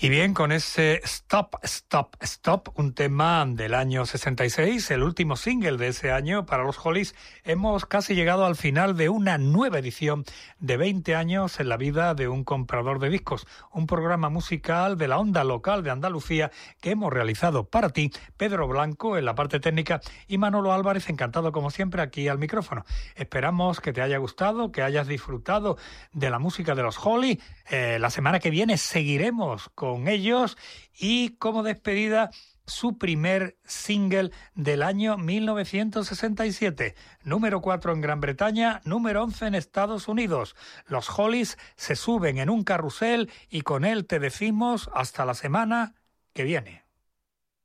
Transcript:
Y bien, con ese Stop, Stop, Stop, un tema del año 66, el último single de ese año para los Hollies, hemos casi llegado al final de una nueva edición de 20 años en la vida de un comprador de discos, un programa musical de la onda local de Andalucía que hemos realizado para ti, Pedro Blanco en la parte técnica y Manolo Álvarez, encantado como siempre aquí al micrófono. Esperamos que te haya gustado, que hayas disfrutado de la música de los Hollies. La semana que viene seguiremos con ellos y como despedida su primer single del año 1967, número 4 en Gran Bretaña, número 11 en Estados Unidos. Los Hollies se suben en un carrusel y con él te decimos hasta la semana que viene.